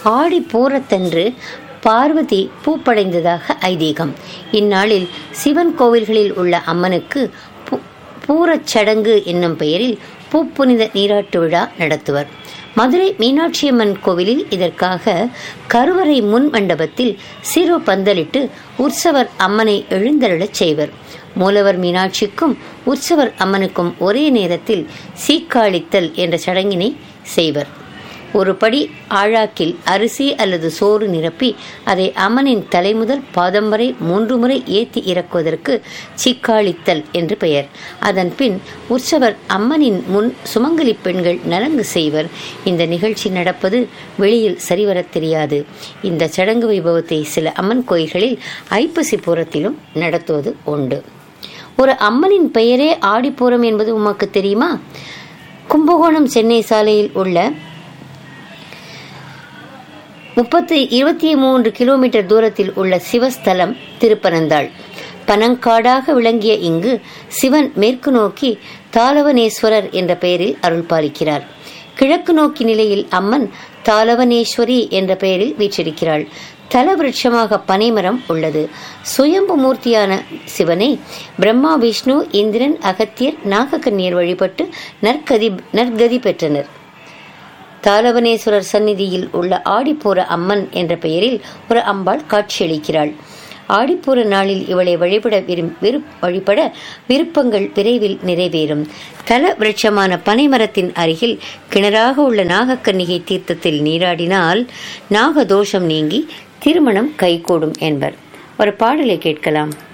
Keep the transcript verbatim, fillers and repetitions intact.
ஆடி பூரத்தன்று பார்வதி பூப்படைந்ததாக ஐதீகம். இந்நாளில் சிவன் கோவில்களில் உள்ள அம்மனுக்கு பூரச் சடங்கு என்னும் பெயரில் பூப்புனித நீராட்டு விழா நடத்துவர். மதுரை மீனாட்சியம்மன் கோவிலில் இதற்காக கருவறை முன் மண்டபத்தில் சிறு பந்தலிட்டு உற்சவர் அம்மனை எழுந்தருளச் செய்வர். மூலவர் மீனாட்சிக்கும் உற்சவர் அம்மனுக்கும் ஒரே நேரத்தில் சீக்காளித்தல் என்ற சடங்கினை செய்வர். ஒரு படி ஆழாக்கில் அரிசி அல்லது சோறு நிரப்பி அதை அம்மனின் தலைமுதல் பாதம் வரை மூன்று முறை ஏற்றி இறக்குவதற்கு சீக்காளித்தல் என்று பெயர். அதன் பின் உற்சவர் அம்மனின் முன் சுமங்கலி பெண்கள் நலங்கு செய்வர். இந்த நிகழ்ச்சி நடப்பது வெளியில் சரிவர தெரியாது. இந்த சடங்கு வைபவத்தை சில அம்மன் கோயில்களில் ஐப்பசி பூரத்திலும் நடத்துவது உண்டு. ஒரு அம்மனின் பெயரே ஆடிப்பூரம் என்பது உமக்கு தெரியுமா? கும்பகோணம் சென்னை சாலையில் உள்ள முப்பத்தி இருபத்தி மூன்று கிலோமீட்டர் தூரத்தில் உள்ள சிவஸ்தலம் திருப்பனந்தாள். பனங்காடாக விளங்கிய இங்கு சிவன் மேற்கு நோக்கி தாளவனேஸ்வரர் என்ற பெயரில் அருள் பாலிக்கிறார். கிழக்கு நோக்கி நிலையில் அம்மன் தாளவனேஸ்வரி என்ற பெயரில் வீற்றிருக்கிறாள். தல விருட்சமாக பனைமரம் உள்ளது. சுயம்பு மூர்த்தியான சிவனை பிரம்மா, விஷ்ணு, இந்திரன், அகத்தியர், நாகக்கன்னியர் வழிபட்டு நற்கதி நற்கதி பெற்றனர். தாளவனேஸ்வரர் சந்நிதியில் உள்ள ஆடிப்பூர அம்மன் என்ற பெயரில் ஒரு அம்பாள் காட்சியளிக்கிறாள். ஆடிப்பூர நாளில் இவளை வழிபட விரு வழிபட விருப்பங்கள் விரைவில் நிறைவேறும். தல விருட்சமான பனைமரத்தின் அருகில் கிணறாக உள்ள நாகக்கன்னிகை தீர்த்தத்தில் நீராடினால் நாகதோஷம் நீங்கி திருமணம் கைகூடும் என்பர். ஒரு பாடலை கேட்கலாம்.